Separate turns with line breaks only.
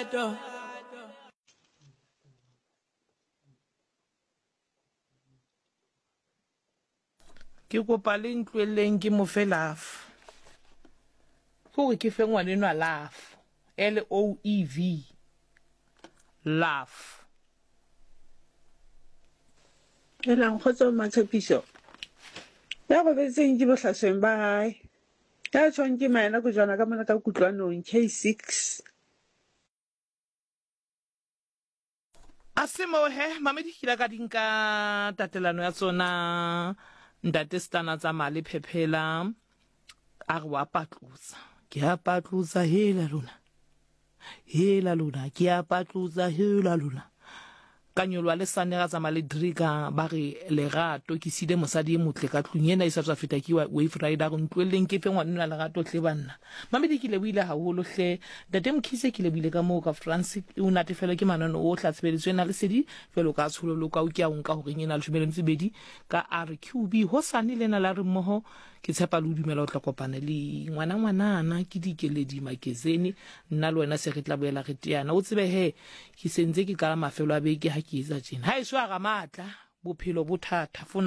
ke kopa le ntloeleng ke mo fe laugh gore ke fe ngwanenwa laugh LOEV laugh
elang khotso Matshepiso ya go betseng ke bohlasweng ba hae ya tshwang ke maena go jana ka mona ka kutlwanong K6
asimo he mamedi kila ka dinka tatelano ya tsona ntate stana tsa mali phephela a re wa patlusa ke a patlusa hela luna ke a patlusa hela luna kanyolwa le sanega tsa mali drika ba re lerato ke sile mosadi e motle ka tlung ena isa tswa feta ke wave rider go ntweleng ke fe ngwana la lerato tle banna mamedi ke le buile haholo hle date mkhise ke le buile ka mo ka France o natefela ke manano o tlatsebeditswe na le sedi felo ka tshololo ka o ke a nka go reng ena le tshumelo ntsebedi ka RQB ho sane lena la re mmoho ke tshepa le dumela o tla kopana le ngwana ke dikeledi magazine nna le wena se re tla boela re tiana o tsebe he ke sentse ke ka mafelo a beke ha ke etsa tjena ha e swa ga matla bophelo bothata